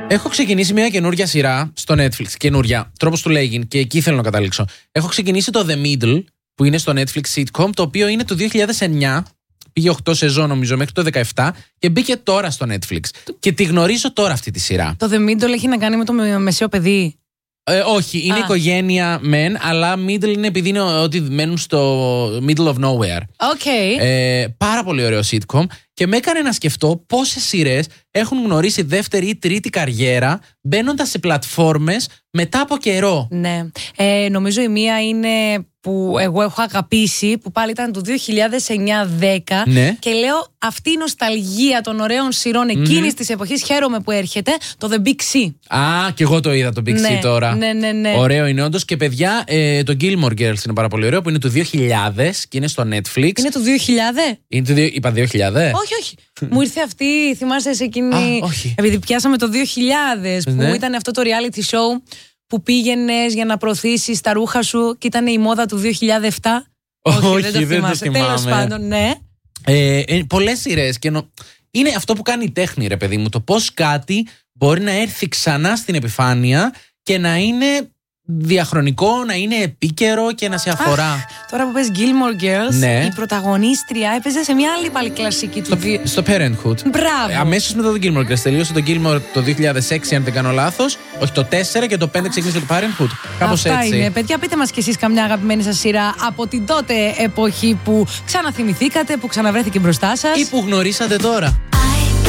Έχω ξεκινήσει μια καινούργια σειρά στο Netflix. Καινούργια. Τρόπος του λέγειν, και εκεί θέλω να καταλήξω. Έχω ξεκινήσει το The Middle, που είναι στο Netflix sitcom, το οποίο είναι του 2009. Πήγε 8 σεζόν, νομίζω, μέχρι το 17 και μπήκε τώρα στο Netflix. Και τη γνωρίζω τώρα αυτή τη σειρά. Το The Middle έχει να κάνει με το μεσαίο παιδί. Όχι, είναι οικογένεια μεν, αλλά middle είναι επειδή είναι ότι μένουν στο middle of nowhere. Okay. Πάρα πολύ ωραίο sitcom και με έκανε να σκεφτώ πόσες σειρές έχουν γνωρίσει δεύτερη ή τρίτη καριέρα μπαίνοντας σε πλατφόρμες μετά από καιρό. Ναι. Νομίζω η μία είναι που εγώ έχω αγαπήσει, που πάλι ήταν του 2009-10. Ναι. Και λέω αυτή η νοσταλγία των ωραίων σειρών εκείνης της εποχής, χαίρομαι που έρχεται, το The Big C. Α, και εγώ το είδα το Big C τώρα. Ναι. Ωραίο είναι όντως. Και παιδιά, το Gilmore Girls είναι πάρα πολύ ωραίο, που είναι του 2000 και είναι στο Netflix. Είναι του 2000? Είναι του είπα 2000? Όχι. Μου ήρθε αυτή, θυμάσαι σε εκείνη. Όχι. Επειδή πιάσαμε το 2000, που ήταν αυτό το reality show που πήγαινες για να προωθήσεις τα ρούχα σου και ήταν η μόδα του 2007. Όχι, δεν το θυμάσαι. Τέλος πάντων, ναι. Πολλές σειρές. Είναι αυτό που κάνει η τέχνη, ρε παιδί μου. Το πώς κάτι μπορεί να έρθει ξανά στην επιφάνεια και να είναι διαχρονικό, να είναι επίκαιρο και να σε αφορά. Τώρα που πες Gilmore Girls, ναι. η πρωταγωνίστρια έπαιζε σε μια άλλη πάλι κλασική του. Στο Parenthood. Μπράβο. Αμέσως μετά το Gilmore Girls. Τελείωσε το Gilmore το 2006, αν δεν κάνω λάθος. Όχι, το 4 και το 5 ξεκίνησε το Parenthood. Κάπως αυτά έτσι. Είναι. Παιδιά, πείτε μας κι εσείς καμιά αγαπημένη σας σειρά από την τότε εποχή που ξαναθυμηθήκατε, που ξαναβρέθηκε μπροστά σας. Ή που γνωρίσατε τώρα.